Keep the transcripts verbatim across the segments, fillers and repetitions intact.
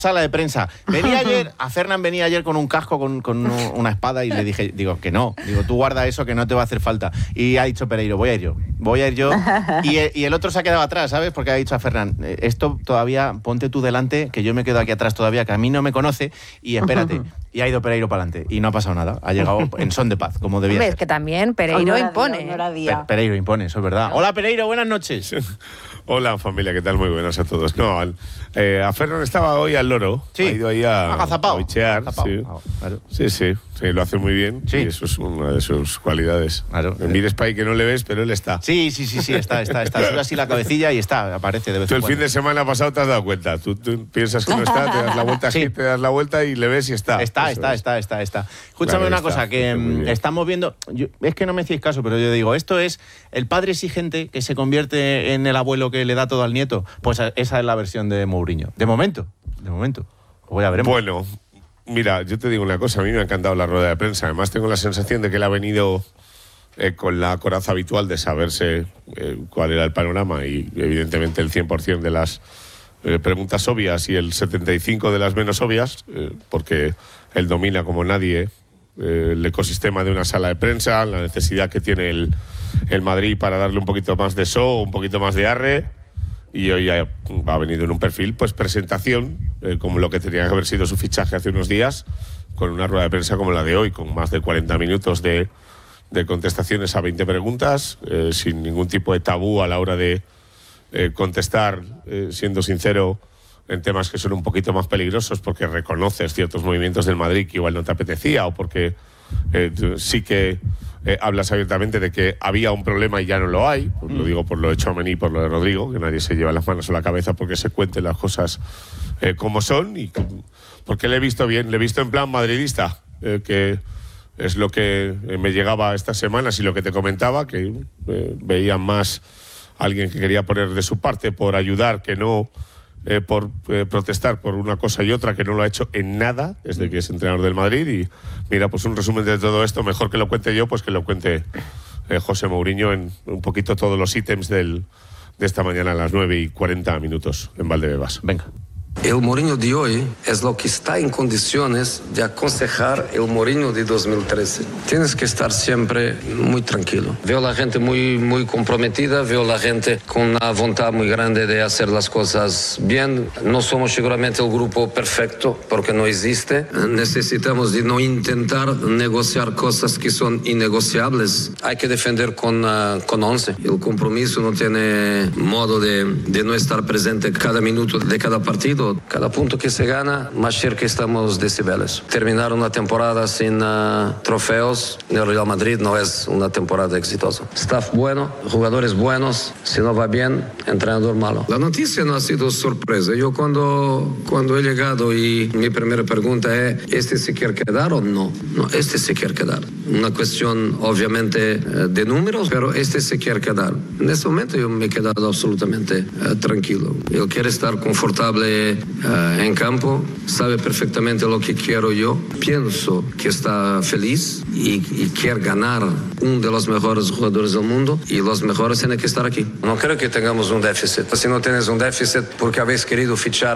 Sala de prensa. Venía ayer, a Fernán venía ayer con un casco, con, con una espada, y le dije, digo, que no, digo, tú guarda eso, que no te va a hacer falta. Y ha dicho Pereiro, voy a ir yo, voy a ir yo. Y el, y el otro se ha quedado atrás, ¿sabes? Porque ha dicho a Fernán, esto todavía, ponte tú delante, que yo me quedo aquí atrás todavía, que a mí no me conoce, y espérate. Y ha ido Pereiro para adelante, y no ha pasado nada. Ha llegado en son de paz, como debía Hombre, ser. Es que también Pereiro impone. Día, no día. Pe- Pereiro impone, eso es verdad. Hola, Pereiro, buenas noches. Hola, familia, ¿qué tal? Muy buenas a todos. No, al, eh, a Fernán estaba hoy al loro. Sí. Ha ido ahí a, Agazapao. a bichear. Agazapao. Sí. Ah, claro. sí, sí, sí, lo hace muy bien. Sí. Y eso es una de sus cualidades. Claro. En Mires Pay que no le ves, pero él está. Sí, sí, sí, sí, está, está, está. Sube así la cabecilla y está, aparece de vez Tú en el cuando. fin de semana pasado te has dado cuenta. Tú, tú piensas que no está, te das la vuelta Sí. aquí, te das la vuelta y le ves y está. Está, Eso está, es. está, está, está. Escúchame Claro, una está, cosa, que está muy mm, bien. estamos viendo... yo- es que no me hacéis caso, pero yo digo, esto es el padre exigente que se convierte en el abuelo que le da todo al nieto. Pues a- esa es la versión de Mourinho. De momento, de momento. Luego ya veremos. Bueno, mira, yo te digo una cosa. A mí me ha encantado la rueda de prensa. Además, tengo la sensación de que él ha venido eh, con la coraza habitual de saberse eh, cuál era el panorama y, evidentemente, el cien por ciento de las eh, preguntas obvias y el setenta y cinco por ciento de las menos obvias, eh, porque él domina como nadie eh, el ecosistema de una sala de prensa, la necesidad que tiene el, el Madrid para darle un poquito más de show, un poquito más de arre. Y hoy ha, ha venido en un perfil, pues presentación, eh, como lo que tenía que haber sido su fichaje hace unos días, con una rueda de prensa como la de hoy, con más de cuarenta minutos de, de contestaciones a veinte preguntas, eh, sin ningún tipo de tabú a la hora de eh, contestar, eh, siendo sincero, en temas que son un poquito más peligrosos, porque reconoces ciertos movimientos del Madrid que igual no te apetecía, o porque eh, tú sí que eh, hablas abiertamente de que había un problema y ya no lo hay. Pues lo digo por lo de Tchouaméni y por lo de Rodrigo, que nadie se lleva las manos a la cabeza porque se cuenten las cosas eh, como son, y que- porque le he visto bien, le he visto en plan madridista, eh, que es lo que eh, me llegaba estas semanas y lo que te comentaba, que eh, veían más a alguien que quería poner de su parte por ayudar, que no eh, por eh, protestar por una cosa y otra, que no lo ha hecho en nada desde que es entrenador del Madrid. Y mira, pues un resumen de todo esto, mejor que lo cuente yo, pues que lo cuente eh, José Mourinho en un poquito todos los ítems del, de esta mañana a las nueve y cuarenta minutos en Valdebebas. Venga. El Mourinho de hoy es lo que está en condiciones de aconsejar el Mourinho de dos mil trece. Tienes que estar siempre muy tranquilo. Veo la gente muy, muy comprometida, veo la gente con una voluntad muy grande de hacer las cosas bien. No somos seguramente el grupo perfecto, porque no existe. Necesitamos de no intentar negociar cosas que son innegociables. Hay que defender con, uh, con once. El compromiso no tiene modo de, de no estar presente cada minuto de cada partido. Cada punto que se gana, más cerca estamos de Cibeles. Terminar una temporada sin uh, trofeos en el Real Madrid no es una temporada exitosa. Staff bueno, jugadores buenos, si no va bien, entrenador malo. La noticia no ha sido sorpresa. Yo cuando, cuando he llegado y mi primera pregunta es, ¿este se quiere quedar o no? No, este se quiere quedar. Una cuestión obviamente uh, de números, pero este se quiere quedar. En este momento yo me he quedado absolutamente uh, tranquilo. Él quiere estar confortable Uh, en campo, sabe perfectamente lo que quiero yo. Pienso que está feliz y, y quiere ganar uno de los mejores jugadores del mundo, y los mejores tienen que estar aquí. No creo que tengamos un déficit. Si no tienes un déficit porque habéis querido fichar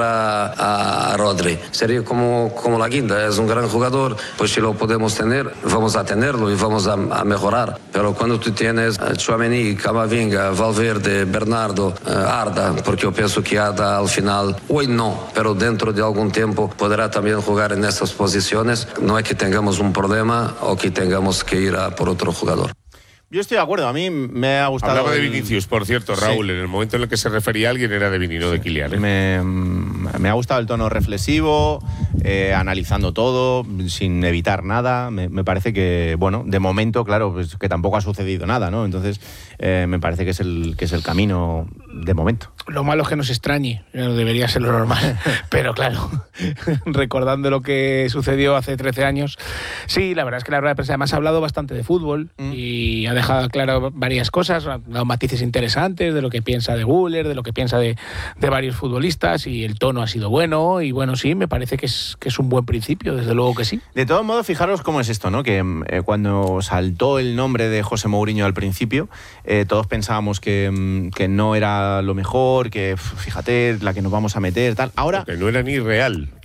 a, a Rodri, sería como, como la guinda. Es un gran jugador, pues si lo podemos tener, vamos a tenerlo y vamos a, a mejorar. Pero cuando tú tienes uh, Tchouaméni, Camavinga, Valverde, Bernardo, uh, Arda, porque yo pienso que Arda al final, hoy no, pero dentro de algún tiempo podrá también jugar en estas posiciones. No es que tengamos un problema o que tengamos que ir a por otro jugador. Yo estoy de acuerdo, a mí me ha gustado... Hablaba de el- Vinicius, por cierto, Raúl. Sí. En el momento en el que se refería a alguien era de Vini, no de Kylian, ¿eh? Me, me ha gustado el tono reflexivo, eh, analizando todo, sin evitar nada. Me, me parece que, bueno, de momento, claro, pues que tampoco ha sucedido nada, ¿no? Entonces, eh, me parece que es el que es el camino de momento. Lo malo es que nos extrañe, no debería ser lo normal, pero claro, recordando lo que sucedió hace trece años, sí, la verdad es que la rueda de prensa además ha hablado bastante de fútbol mm. y ha dejado claro varias cosas, ha dado matices interesantes de lo que piensa de Güler, de lo que piensa de, de varios futbolistas, y el tono ha sido bueno, y bueno, sí, me parece que es, que es un buen principio, desde luego que sí. De todos modos, fijaros cómo es esto, ¿no? Que eh, cuando saltó el nombre de José Mourinho al principio, eh, todos pensábamos que, que no era lo mejor, que fíjate, la que nos vamos a meter, tal. Ahora... Que no era ni real.